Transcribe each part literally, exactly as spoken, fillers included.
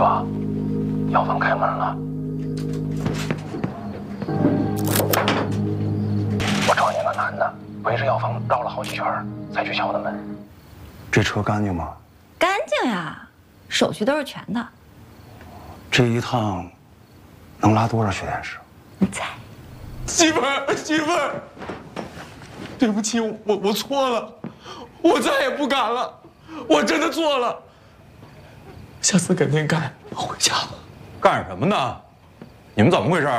药房开门了。我找见个男的，围着药房绕了好几圈，才去敲的门。 这车干净吗？ 干净呀，手续都是全的。 这一趟能拉多少血验室？ 你猜？ 媳妇儿，媳妇儿，对不起，我我错了，我再也不敢了，我真的错了。下次肯定改，我回家了。 干什么呢？你们怎么回事？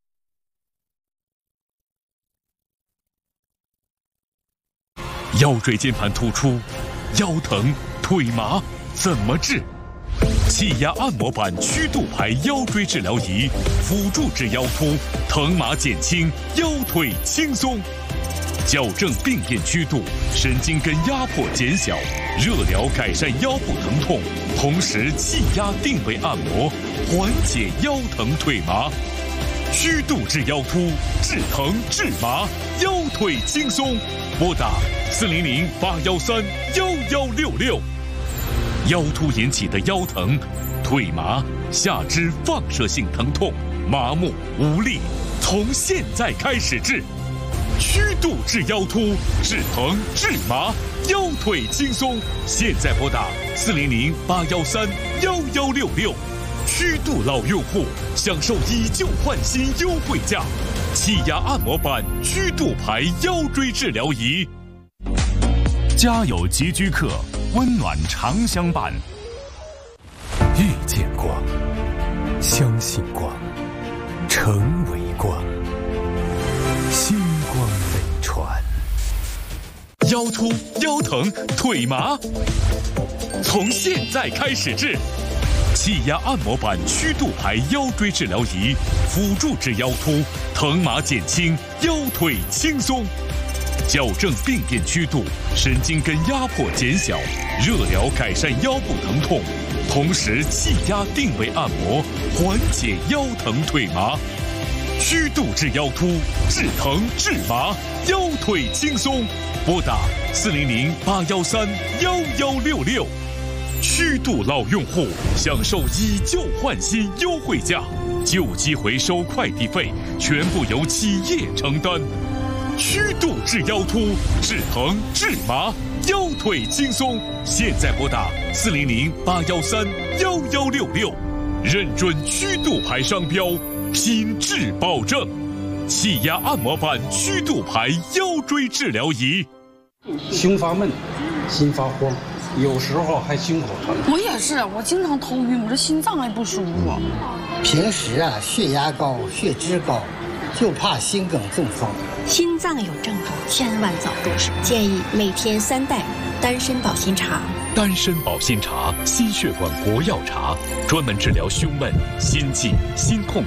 腰椎间盘突出、腰疼、腿麻怎么治？气压按摩板曲度排腰椎治疗仪，辅助治腰突，疼麻减轻，腰腿轻松。矫正病变曲度，神经根压迫减小，热疗改善腰部疼痛，同时气压定位按摩，缓解腰疼腿麻。曲度治腰突，治疼治麻，腰腿轻松。拨打四零零八幺三幺幺六六。腰突引起的腰疼、腿麻、下肢放射性疼痛、麻木无力，从现在开始治。曲度治腰突，治疼治麻，腰腿轻松。现在拨打四零零八幺三幺幺六六。曲度老用户享受以旧换新优惠价，气压按摩板曲度排腰椎治疗仪。家有极居客，温暖常相伴。 遇见光，相信光，成为光，星光飞船。 腰突、腰疼、腿麻，从现在开始治。气压按摩板曲度排腰椎治疗仪，辅助治腰突，疼麻减轻，腰腿轻松。矫正病变曲度，神经根压迫减小，热疗改善腰部疼痛，同时气压定位按摩，缓解腰疼腿麻。曲度治腰突，治疼治麻，腰腿轻松。拨打四零零八幺三幺幺六六。曲度老用户享受以旧换新优惠价，旧机回收快递费全部由企业承担。曲度治腰突，治疼治麻，腰腿轻松。现在拨打四零零八幺三幺幺六六，认准曲度牌商标，品质保证。气压按摩板曲度牌腰椎治疗仪。 胸发闷，心发慌，有时候还胸口疼。 我也是，我经常头晕，我这心脏还不舒服。 平时啊，血压高，血脂高，就怕心梗中风。 心脏有症状，千万早入手。建议每天三袋丹参保心茶。 丹参保心茶，心血管国药茶，专门治疗胸闷、心悸、心痛。